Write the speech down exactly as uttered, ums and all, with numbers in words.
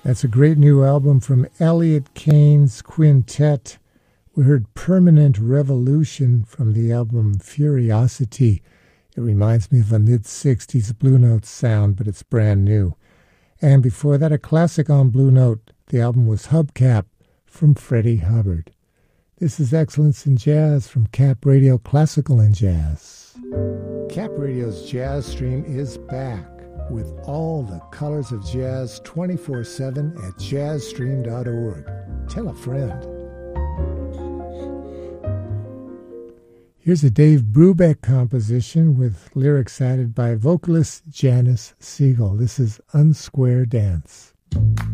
That's a great new album from Elliot Kane's Quintet. We heard Permanent Revolution from the album Furiosity. It reminds me of a mid-sixties Blue Note sound, but it's brand new. And before that, a classic on Blue Note. The album was Hubcap from Freddie Hubbard. This is Excellence in Jazz from Cap Radio Classical and Jazz. Cap Radio's Jazz Stream is back with all the colors of jazz twenty-four seven at jazz stream dot org. Tell a friend. Here's a Dave Brubeck composition with lyrics added by vocalist Janice Siegel. This is Unsquare Dance.